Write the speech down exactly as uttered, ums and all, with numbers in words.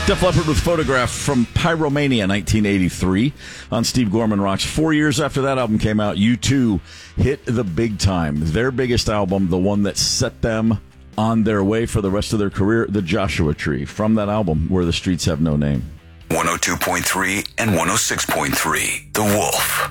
Def Leppard with Photograph from Pyromania nineteen eighty-three on Steve Gorman Rocks. Four years after that album came out, U two hit the big time. Their biggest album, the one that set them on their way for the rest of their career, The Joshua Tree, from that album, Where the Streets Have No Name. one oh two point three and one oh six point three, The Wolf.